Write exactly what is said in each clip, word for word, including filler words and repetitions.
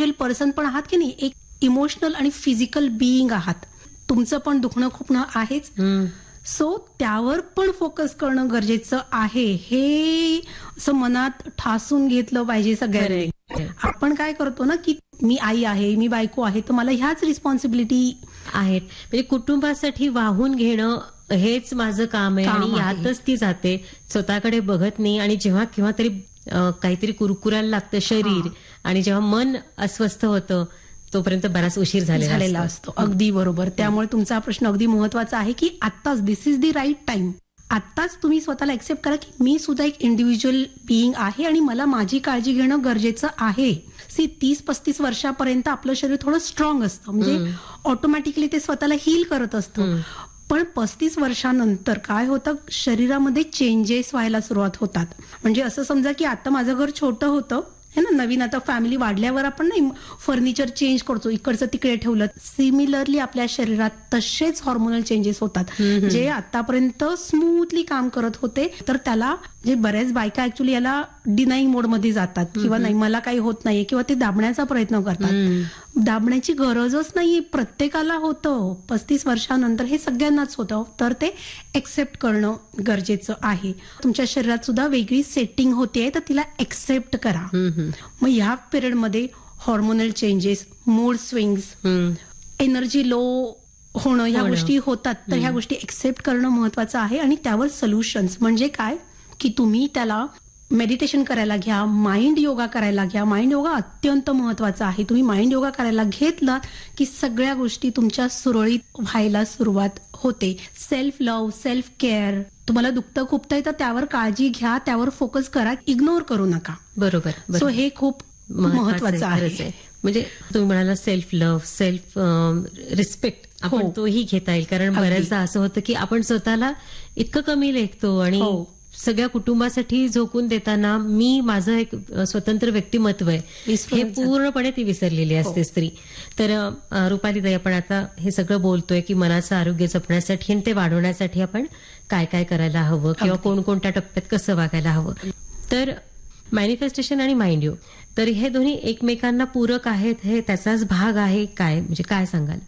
Spiritual person पण आहात की नाही, एक इमोशनल आणि फिजिकल बिईंग आहात. तुमचं पण दुखणं खुपणं आहेच. सो त्यावर पण फोकस करणं गरजेचं आहे, हे असं मनात ठासून घेतलं पाहिजे सगळ्यांनी. आपण काय करतो ना की मी आई आहे, मी बायको आहे, तर मला ह्याच रिस्पॉन्सिबिलिटी आहेत. म्हणजे कुटुंबासाठी वाहून घेणं हेच माझं काम आहे आणि यातच ती जाते, स्वतःकडे बघत नाही. आणि जेव्हा केव्हा तरी काहीतरी कुरकुरायला लागतं शरीर आणि जेव्हा मन अस्वस्थ होतं तोपर्यंत बराच उशीर झालेला असतो. अगदी बरोबर. त्यामुळे तुमचा प्रश्न अगदी महत्वाचा आहे की आत्ताच दिस इज द राईट टाइम. आत्ताच तुम्ही स्वतःला एक्सेप्ट करा की मी सुद्धा एक इंडिव्हिज्युअल बिईंग आहे आणि मला माझी काळजी घेणं गरजेचं आहे. सी तीस पस्तीस वर्षापर्यंत आपलं शरीर थोडं स्ट्रॉंग असतं, म्हणजे ऑटोमॅटिकली ते स्वतःला हील करत असतं. पण पस्तीस वर्षानंतर काय होतं, शरीरामध्ये चेंजेस व्हायला सुरुवात होतात. म्हणजे असं समजा की आता माझं घर छोटं होतं है ना, नवीन आता फॅमिली वाढल्यावर आपण नाही फर्निचर चेंज करतो, इकडचं तिकडे ठेवलं. सिमिलरली आपल्या शरीरात तसेच हॉर्मोनल चेंजेस होतात. जे आतापर्यंत स्मूथली काम करत होते तर त्याला जे बऱ्याच बायका ऍक्च्युली याला डिनाईंग मोडमध्ये जातात किंवा नाही मला काही होत नाहीये किंवा ते दाबण्याचा प्रयत्न करतात. दाबण्याची गरजच नाहीये, प्रत्येकाला होतं. पस्तीस वर्षानंतर हे सगळ्यांनाच होतं. तर ते एक्सेप्ट करणं गरजेचं आहे. तुमच्या शरीरात सुद्धा वेगळी सेटिंग होते तर तिला एक्सेप्ट करा. मग ह्या पिरियडमध्ये hormonal changes, mood swings, energy low होणं ह्या गोष्टी होतात. तर ह्या गोष्टी एक्सेप्ट करणं महत्वाचं आहे. आणि त्यावर सोल्युशन्स म्हणजे काय की तुम्ही त्याला मेडिटेशन करायला घ्या, माइंड योगा करायला घ्या. माइंड योगा अत्यंत महत्वाचा आहे. तुम्ही माइंड योगा करायला घेतलात की सगळ्या गोष्टी तुमच्या सुरळीत व्हायला सुरुवात होते. Self love, self care. तुम्हाला दुखतं खुपतंय तर त्यावर काळजी घ्या, त्यावर फोकस करा, इग्नोर करू नका. बरोबर. सो हे खूप महत्वाचं आहे. म्हणजे तुम्ही म्हणाला सेल्फ लव्ह, सेल्फ रिस्पेक्ट आपण तोही घेता येईल. कारण बऱ्याचदा असं होतं की आपण स्वतःला इतकं कमी लेखतो आणि सगळ्या कुटुंबासाठी झोकून देताना मी माझं एक स्वतंत्र व्यक्तिमत्व आहे हे पूर्णपणे ती विसरलेली असते स्त्री. तर रुपालीताई, आपण आता हे सगळं बोलतोय की मनाचं आरोग्य जपण्यासाठी आणि ते वाढवण्यासाठी आपण काय काय करायला हवं किंवा कोणकोणत्या टप्प्यात कसं वागायला हवं. तर मॅनिफेस्टेशन आणि माइंड योग, तर हे दोन्ही एकमेकांना पूरक आहेत, हे त्याचाच भाग आहे काय, म्हणजे काय सांगाल?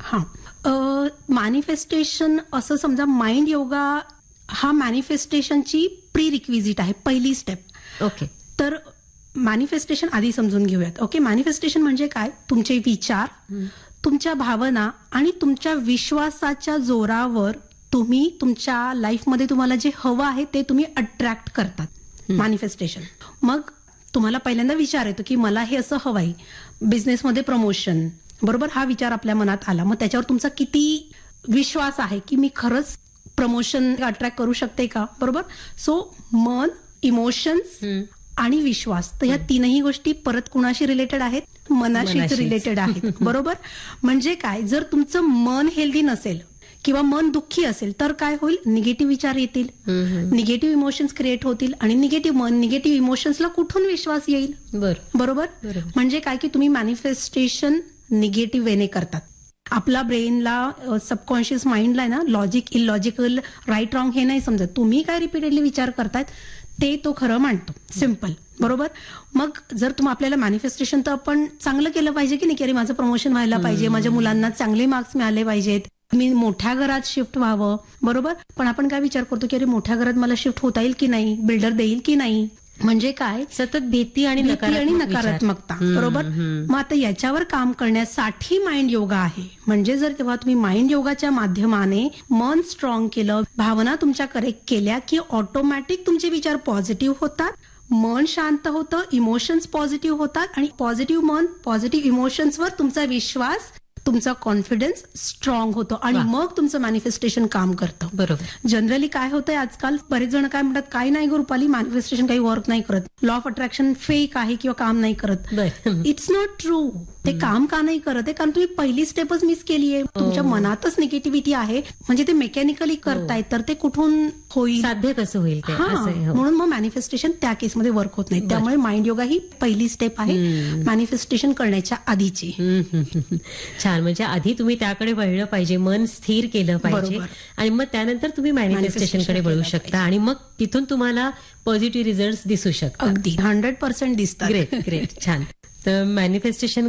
हा, मॅनिफेस्टेशन असं समजा, माइंड योगा हा मॅनिफेस्टेशनची प्री रिक्विजिट आहे, पहिली स्टेप. ओके. तर मॅनिफेस्टेशन आधी समजून घेऊयात. ओके, मॅनिफेस्टेशन म्हणजे काय, तुमचे विचार, तुमच्या भावना आणि तुमच्या विश्वासाच्या जोरावर तुम्ही तुमच्या लाईफमध्ये तुम्हाला जे हवं आहे ते तुम्ही अट्रॅक्ट करतात. मॅनिफेस्टेशन. मग तुम्हाला पहिल्यांदा विचार येतो की मला हे असं हवंय, बिझनेसमध्ये प्रमोशन, बरोबर, हा विचार आपल्या मनात आला. मग त्याच्यावर तुमचा किती विश्वास आहे की मी खरंच प्रमोशन अट्रॅक्ट करू शकते का, बरोबर. सो मन, इमोशन्स आणि विश्वास, तर ह्या तीनही गोष्टी परत कुणाशी रिलेटेड आहेत, मनाशीच रिलेटेड आहेत. बरोबर. म्हणजे काय, जर तुमचं मन हेल्दी नसेल किंवा मन दुःखी असेल तर काय होईल, निगेटिव्ह विचार येतील, निगेटिव्ह इमोशन्स क्रिएट होतील आणि निगेटिव्ह मन, निगेटिव्ह इमोशन्सला कुठून विश्वास येईल. बरोबर. म्हणजे काय की तुम्ही मॅनिफेस्टेशन निगेटिव्ह वेने करतात. आपला ब्रेनला, सबकॉन्शियस माइंडला ना लॉजिक, इलॉजिकल, राईट रॉंग हे नाही समजत. तुम्ही काय रिपीटेडली विचार करतायत ते तो खरं मानतो. सिम्पल. बरोबर. मग जर तुम्ही आपल्याला मॅनिफेस्टेशन तर आपण चांगलं केलं पाहिजे की नाही, की अरे माझं प्रमोशन व्हायला पाहिजे, माझ्या मुलांना चांगले मार्क्स मिळाले पाहिजेत, मी मोठ्या घरात शिफ्ट व्हावं. बरोबर. पण आपण काय विचार करतो की अरे मोठ्या घरात मला शिफ्ट होता येईल की नाही, बिल्डर देईल की नाही. म्हणजे काय, सतत भीती आणि नकारात्मकता. बरोबर. मग आता याच्यावर काम करण्यासाठी माइंड योगा आहे. म्हणजे जर तेव्हा तुम्ही माइंड योगाच्या माध्यमाने मन स्ट्रॉंग केलं, भावना तुमच्या करेक्ट केल्या की ऑटोमॅटिक तुमचे विचार पॉझिटिव्ह होतात, मन शांत होतं, इमोशन्स पॉझिटिव्ह होतात आणि पॉझिटिव्ह मन, पॉझिटिव्ह इमोशन्सवर तुमचा विश्वास, तुमचा कॉन्फिडन्स स्ट्रॉंग होतो आणि मग तुमचं मॅनिफेस्टेशन काम करतं. बरोबर. जनरली काय होतंय आजकाल, बरेच जण काय म्हणतात, काही नाही रुपाली, मॅनिफेस्टेशन काही वर्क नाही करत, लॉ ऑफ अट्रॅक्शन फेक आहे किंवा काम नाही करत. It's not true. ते काम का नाही करत आहे, कारण तुम्ही पहिली स्टेपच मिस केली आहे. तुमच्या मनातच निगेटिव्हिटी आहे, म्हणजे ते मेकॅनिकली करताय तर ते कुठून होईल, साध्य कसं होईल. म्हणून मग मॅनिफेस्टेशन त्या केसमध्ये वर्क होत नाही. त्यामुळे माइंड योगा ही पहिली स्टेप आहे मॅनिफेस्टेशन करण्याच्या आधीची. छान. म्हणजे आधी तुम्ही त्याकडे वळलं पाहिजे, मन स्थिर केलं पाहिजे आणि मग त्यानंतर तुम्ही मॅनिफेस्टेशनकडे वळू शकता आणि मग तिथून तुम्हाला पॉझिटिव्ह रिझल्ट दिसू शकतात. अगदी हंड्रेड पर्सेंट दिसतात. Great great. छान. तर मॅनिफेस्टेशन